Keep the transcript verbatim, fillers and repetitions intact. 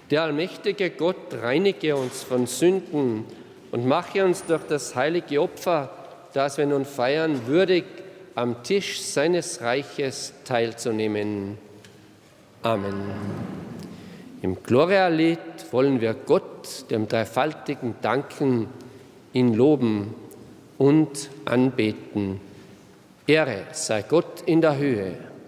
Der allmächtige Gott reinige uns von Sünden und mache uns durch das heilige Opfer, das wir nun feiern, würdig, am Tisch seines Reiches teilzunehmen. Amen. Im Gloria-Lied wollen wir Gott, dem Dreifaltigen, danken, ihn loben und anbeten. Ehre sei Gott in der Höhe